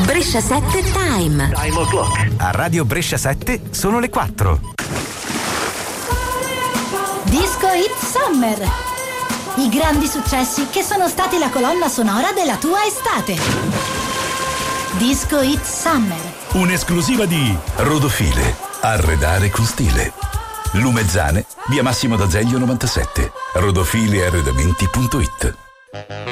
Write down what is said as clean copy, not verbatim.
Brescia 7 Time. Time o'clock. A Radio Brescia 7 sono le 4. Disco Hit Summer. I grandi successi che sono stati la colonna sonora della tua estate. Disco Hit Summer. Un'esclusiva di Rodofile. Arredare con stile. Lumezzane, via Massimo d'Azeglio 97. Rodofilearredamenti.it.